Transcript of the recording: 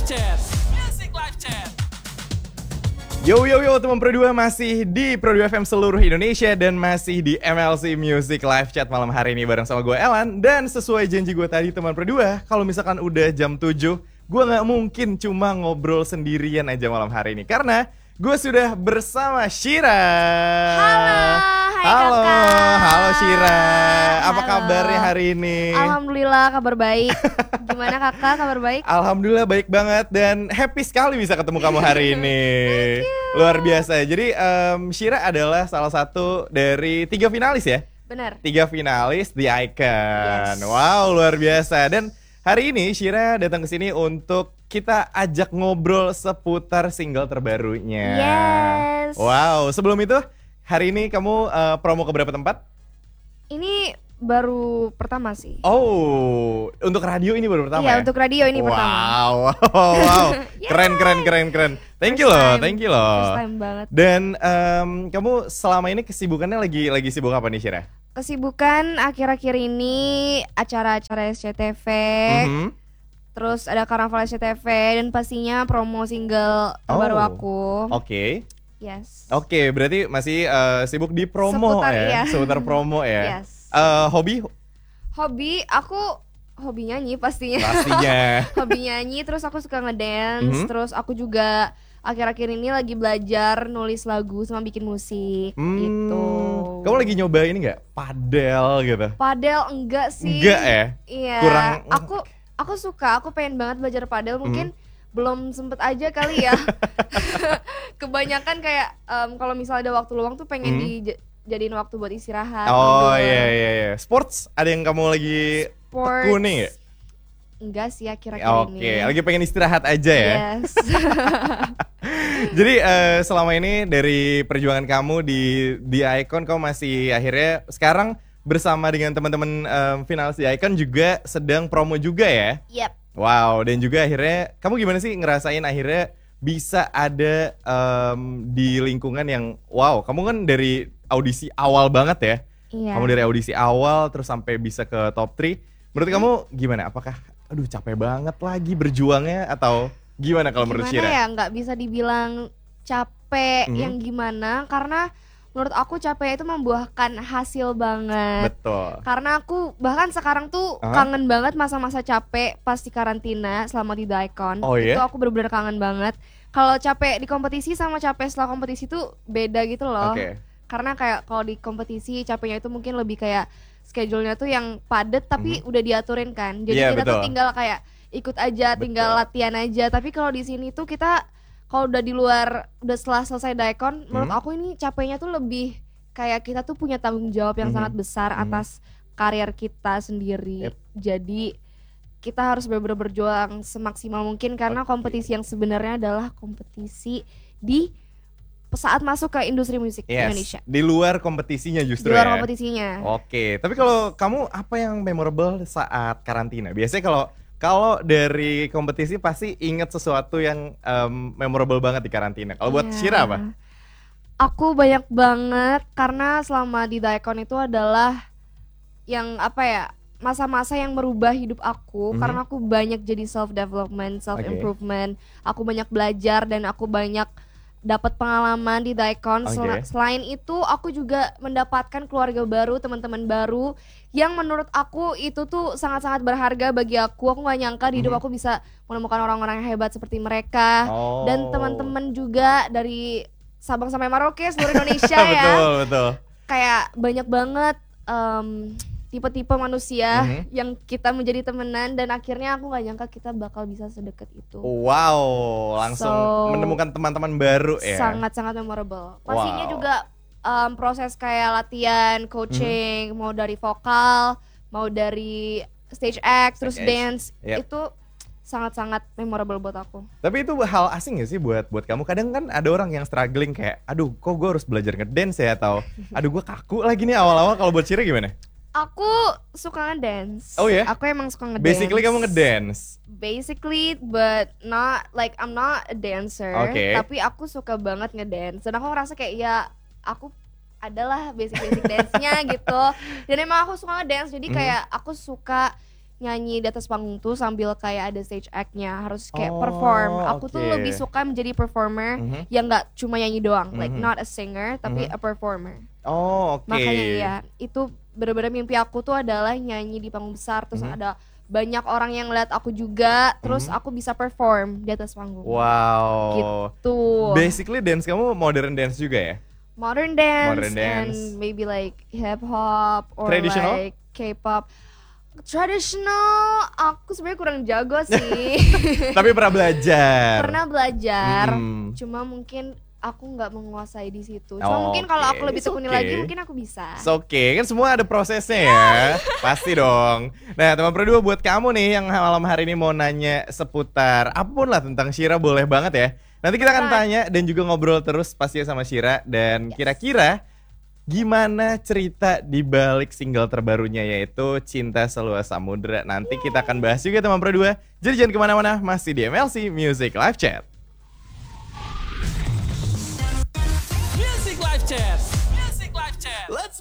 Chat. Music Live Chat. Yo teman Pro 2 masih di Pro 2 FM seluruh Indonesia dan masih di MLC Music Live Chat malam hari ini bareng sama gue Elan. Dan sesuai janji gue tadi teman Pro 2, kalau misalkan udah jam 7, gue gak mungkin cuma ngobrol sendirian aja malam hari ini, karena gue sudah bersama Shira. Halo, Kakak. Halo Shira. Apa Halo. kabarnya hari ini? Alhamdulillah kabar baik. Gimana Kakak, kabar baik? Alhamdulillah baik banget dan happy sekali bisa ketemu kamu hari ini. Luar biasa. Jadi Shira adalah salah satu dari 3 finalis ya. Benar. 3 finalis The Icon. Yes. Wow, luar biasa. Dan hari ini Shira datang ke sini untuk kita ajak ngobrol seputar single terbarunya. Yes. Wow, sebelum itu hari ini kamu promo ke berapa tempat? Ini baru pertama sih. Oh, untuk radio ini baru pertama Iya, ya? untuk radio ini pertama. Wow. Keren. Thank you loh. First time banget. Dan kamu selama ini kesibukannya lagi sibuk apa nih, Shira? Kesibukan akhir-akhir ini acara-acara SCTV. Mhm. Terus ada Karnaval SCTV dan pastinya promo single terbaru Oh. aku. Oke, Yes. berarti masih sibuk di promo Seputar, ya, iya. seputar promo ya. Yes. Hobi Hobi hobi nyanyi pastinya. pastinya. Hobi nyanyi, terus aku suka ngedance, Mhm. terus aku juga akhir-akhir ini lagi belajar nulis lagu sama bikin musik gitu. Kamu lagi nyoba ini nggak? Padel gitu? Padel enggak sih? Enggak ya? Iya. Kurang. Aku suka, aku pengen banget belajar padel, mungkin belum sempet aja kali ya. Kebanyakan kayak kalau misalnya ada waktu luang tuh pengen dijadiin waktu buat istirahat. Oh tidur. iya. Sports ada yang kamu lagi Sports. tekuni nggak? Enggak sih akhir-akhir Oke, ini. lagi pengen istirahat aja ya. Yes. Jadi selama ini dari perjuangan kamu di Icon, kamu masih akhirnya sekarang bersama dengan teman-teman finalis di Icon juga sedang promo juga ya. Yep. Wow, dan juga akhirnya kamu gimana sih ngerasain akhirnya bisa ada di lingkungan yang wow, kamu kan dari audisi awal banget ya. Iya. Kamu dari audisi awal terus sampai bisa ke top 3. Menurut kamu gimana? Apakah aduh capek banget lagi berjuangnya atau gimana kalau menurut Gimana Shira? ya, nggak bisa dibilang capek Mhm. yang gimana, karena menurut aku capek itu membuahkan hasil banget. Betul. Karena aku bahkan sekarang tuh Aha. kangen banget masa-masa capek pas di karantina selama di The Icon. Oh, iya? Itu aku bener-bener kangen banget. Kalau capek di kompetisi sama capek setelah kompetisi tuh beda gitu loh. Oke. Karena kayak kalau di kompetisi capeknya itu mungkin lebih kayak schedule-nya tuh yang padet tapi udah diaturin kan. Jadi Iya, kita tuh betul. tinggal kayak ikut aja, tinggal Betul. latihan aja. Tapi kalau di sini tuh kita kalau udah di luar, udah setelah selesai The Icon, menurut aku ini capeknya tuh lebih kayak kita tuh punya tanggung jawab yang sangat besar atas karir kita sendiri. Yep. Jadi kita harus benar-benar berjuang semaksimal mungkin karena Oke. kompetisi yang sebenarnya adalah kompetisi di saat masuk ke industri musik Indonesia. Di luar kompetisinya justru Di luar ya. kompetisinya. Oke, tapi kalau kamu apa yang memorable saat karantina? Biasanya kalau dari kompetisi pasti inget sesuatu yang memorable banget di karantina. Kalau buat Iya. Shira apa? Aku banyak banget karena selama di The Icon itu adalah yang apa ya, masa-masa yang merubah hidup aku karena aku banyak jadi self development, self improvement. Aku banyak belajar dan aku banyak dapat pengalaman di The Icon. Oke. Selain itu aku juga mendapatkan keluarga baru, teman-teman baru yang menurut aku itu tuh sangat-sangat berharga bagi aku. Aku gak nyangka di hidup aku bisa menemukan orang-orang yang hebat seperti mereka. Oh. Dan teman-teman juga dari Sabang sampai Merauke seluruh Indonesia ya. Betul. Kayak banyak banget tipe-tipe manusia yang kita menjadi temenan dan akhirnya aku gak nyangka kita bakal bisa sedekat itu. Wow, langsung So, menemukan teman-teman baru ya. Sangat-sangat memorable. Pastinya Wow. juga proses kayak latihan, coaching, mau dari vokal, mau dari stage act, terus Stage dance, Yep. itu sangat-sangat memorable buat aku. Tapi itu hal asing gak sih buat kamu? Kadang kan ada orang yang struggling kayak, aduh kok gue harus belajar ngedance ya, atau aduh gue kaku lagi nih awal-awal. Kalau buat Shira gimana? Aku suka ngedance. Oh ya? Aku emang suka ngedance. Basically kamu ngedance. Basically, but not like I'm not a dancer. Oke. Tapi aku suka banget ngedance. Dan aku ngerasa kayak ya aku adalah basic dance-nya gitu. Dan emang aku suka ngedance. Jadi kayak aku suka nyanyi di atas panggung tuh sambil kayak ada stage act-nya, harus kayak perform. Aku tuh lebih suka menjadi performer yang nggak cuma nyanyi doang, like not a singer tapi a performer. Oh, oke. Makanya ya, itu bener-bener mimpi aku tuh adalah nyanyi di panggung besar, terus ada banyak orang yang lihat aku juga, terus aku bisa perform di atas panggung. Wow. Gitu. Basically dance kamu modern dance juga ya? Modern dance, Modern dance. and maybe like hip hop or Traditional? like K-pop. Traditional, aku sebenarnya kurang jago sih. Tapi pernah belajar. Pernah belajar, Mm. cuma mungkin aku nggak menguasai di situ. Cuma mungkin kalau Oke, aku lebih it's tekuni okay. lagi, mungkin aku bisa. Oke, kan semua ada prosesnya ya. Pasti dong. Nah, teman Pro 2 buat kamu nih yang malam hari ini mau nanya seputar apapun lah tentang Shira, boleh banget ya. Nanti kita akan tanya dan juga ngobrol terus pastinya sama Shira. Dan kira-kira gimana cerita di balik single terbarunya yaitu Cinta Seluas Samudra. Nanti kita akan bahas juga teman Pro 2. Jadi jangan kemana-mana, masih di MLC Music Live Chat. Music Live Chat.